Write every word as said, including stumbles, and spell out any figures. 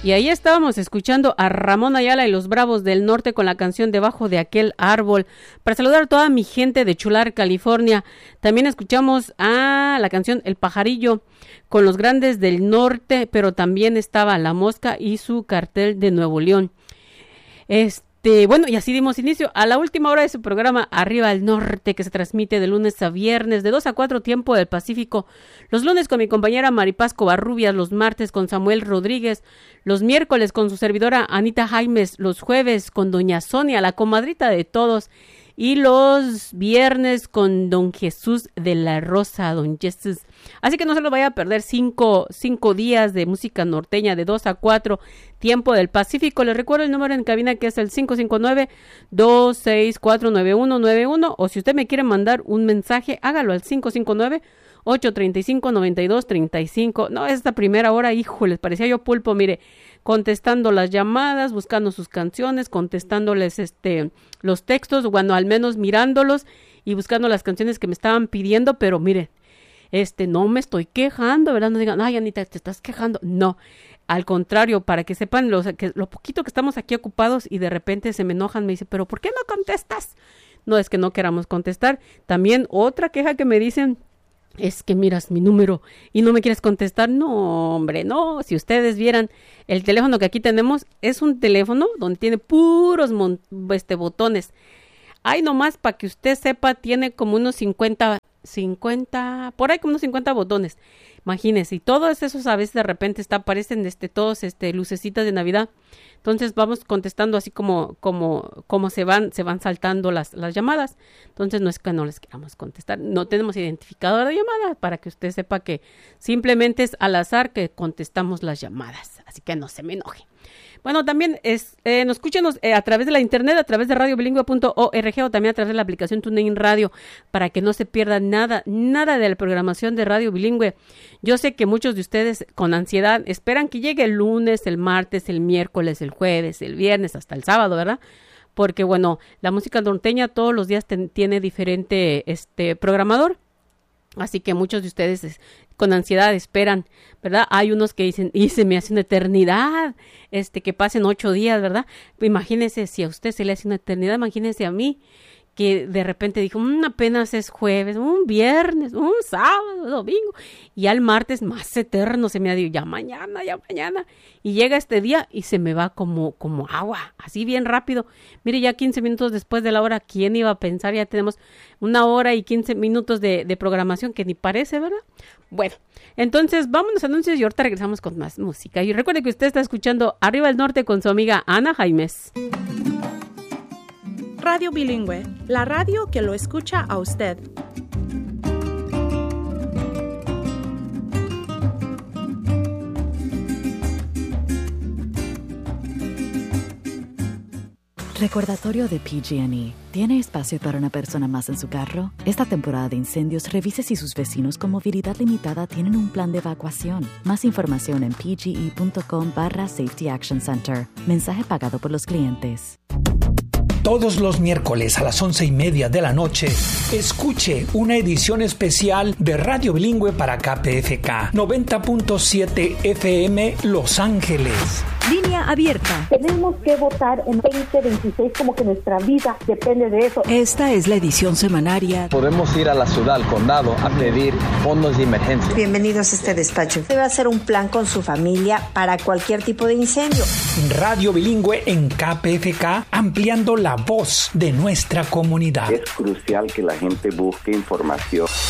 Y ahí estábamos escuchando a Ramón Ayala y los Bravos del Norte con la canción Debajo de aquel árbol. Para saludar a toda mi gente de Chular, California. También escuchamos a la canción El Pajarillo con los Grandes del Norte, pero también estaba La Mosca y su Cartel de Nuevo León. Este, bueno, y así dimos inicio a la última hora de su programa Arriba al Norte, que se transmite de lunes a viernes, de dos a cuatro tiempo del Pacífico. Los lunes con mi compañera Maripaz Covarrubias, los martes con Samuel Rodríguez, los miércoles con su servidora Anita Jaimes, los jueves con doña Sonia, la comadrita de todos, y los viernes con don Jesús de la Rosa, don Jesús. Así que no se lo vaya a perder cinco, cinco días de música norteña de dos a cuatro, tiempo del Pacífico. Les recuerdo el número en cabina que es el cinco cinco nueve, dos seis cuatro, nueve uno nueve uno, o si usted me quiere mandar un mensaje, hágalo al cinco cinco nueve, ocho tres cinco, nueve dos tres cinco. No, esta primera hora, híjoles, parecía yo pulpo, mire, contestando las llamadas, buscando sus canciones, contestándoles este los textos, bueno, al menos mirándolos y buscando las canciones que me estaban pidiendo, pero miren, este, no me estoy quejando, ¿verdad? No digan, ay, Anita, te estás quejando. No, al contrario, para que sepan lo, que, lo poquito que estamos aquí ocupados y de repente se me enojan, me dicen, pero ¿por qué no contestas? No es que no queramos contestar. También otra queja que me dicen, es que miras mi número y no me quieres contestar. No, hombre, no. Si ustedes vieran el teléfono que aquí tenemos, es un teléfono donde tiene puros mon- este, botones. Ay, nomás para que usted sepa, tiene como unos cincuenta, cincuenta, por ahí como unos cincuenta botones. Imagínense, y todos esos a veces de repente está, aparecen este, todos este, lucecitas de Navidad. Entonces vamos contestando así como, como, como se van, se van saltando las, las llamadas. Entonces no es que no les queramos contestar, no tenemos identificador de llamada para que usted sepa que simplemente es al azar que contestamos las llamadas. Así que no se me enoje. Bueno, también es, eh, nos escuchen eh, a través de la internet, a través de radio bilingüe punto org o también a través de la aplicación TuneIn Radio para que no se pierda nada, nada de la programación de Radio Bilingüe. Yo sé que muchos de ustedes con ansiedad esperan que llegue el lunes, el martes, el miércoles, el jueves, el viernes, hasta el sábado, ¿verdad? Porque, bueno, la música norteña todos los días ten, tiene diferente este programador. Así que muchos de ustedes es, con ansiedad esperan, ¿verdad? Hay unos que dicen, y se me hace una eternidad, este, que pasen ocho días, ¿verdad? Imagínense, si a usted se le hace una eternidad, imagínense a mí, que de repente dijo, mmm, apenas es jueves, un viernes, un sábado, domingo, y al martes más eterno se me ha dicho, ya mañana, ya mañana, y llega este día y se me va como, como agua, así bien rápido. Mire, ya quince minutos después de la hora, ¿quién iba a pensar? Ya tenemos una hora y quince minutos de, de programación que ni parece, ¿verdad? Bueno, entonces vámonos a anuncios y ahorita regresamos con más música. Y recuerde que usted está escuchando Arriba al Norte con su amiga Ana Jaimes. Radio Bilingüe, la radio que lo escucha a usted. Recordatorio de P G and E. ¿Tiene espacio para una persona más en su carro? Esta temporada de incendios, revise si sus vecinos con movilidad limitada tienen un plan de evacuación. Más información en pge.com barra Safety Action Center. Mensaje pagado por los clientes. Todos los miércoles a las once y media de la noche, escuche una edición especial de Radio Bilingüe para K P F K noventa punto siete F M Los Ángeles. Línea abierta. Tenemos que votar en veinte veintiséis, como que nuestra vida depende de eso. Esta es la edición semanaria. Podemos ir a la ciudad, al condado, a pedir fondos de emergencia. Bienvenidos a este despacho. Debe hacer un plan con su familia para cualquier tipo de incendio. Radio Bilingüe en K P F K, ampliando la voz de nuestra comunidad. Es crucial que la gente busque información.